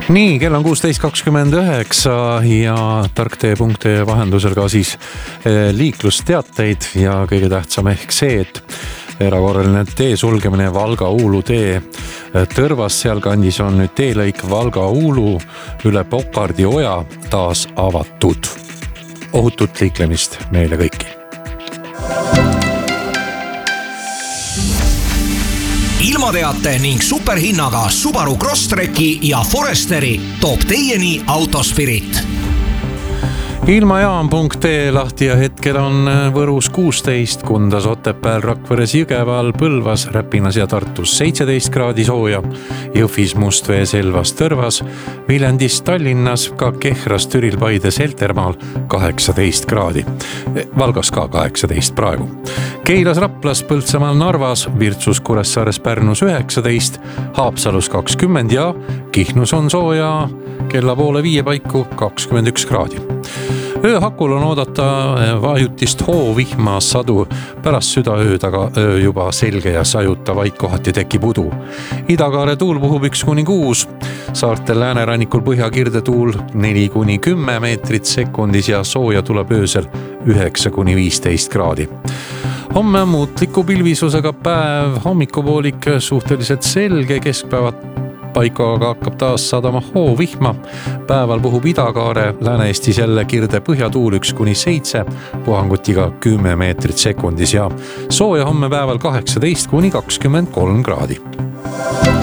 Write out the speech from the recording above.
Nii, kell on 16.29 ja tarktee.ee vahendusel ka siis liiklusteateid ja kõige tähtsam ehk see, et erakorraline tee sulgemine Valga-Uulu tee Tõrvas sealkandis on nüüd teelõik Valga-Uulu üle Pokardi oja taas avatud. Ohutut liiklemist meile kõiki. Ilmateate ning superhinnaga Subaru Crosstreki ja Foresteri toob teieni Autospirit. Ilmajaam.ee lahti ja hetkel on Võrus 16, Kundas, Otepääl, Rakveres, Jõgeval, Põlvas, Räpinas ja Tartus 17 kraadi sooja, Jõhvis, Mustvee, Selvas, Tõrvas, Viljandis, Tallinnas, ka Kehras, Türil, Paides, Heltermaal 18 kraadi. Valgas ka 18 praegu. Keilas, Raplas, Põltsamaal, Narvas, Virtsus, Kuressaares, Pärnus 19, Haapsalus 20 ja Kihnus on sooja kella poole 5 paiku 21 kraadi. Ööhakul on oodata vajutist hoovihma sadu pärast südaööd, aga öö juba selge ja sajuta, vaid kohati tekib udu. Idakaare tuul puhub 1-6, saartel läänerannikul põhjakirde tuul 4-10 meetrit sekundis ja sooja tuleb öösel 9-15 kraadi. Homme muutliku pilvisusega päev, hommikupoolik suhteliselt selge, keskpäevad paikaga hakkab taas sadama hoovihma. Päeval puhub idakaare, Lääne-Eestis jälle kirde põhjatuul 1-7, puhangutiga 10 meetrit sekundis ja sooja homme päeval 18-23 kraadi.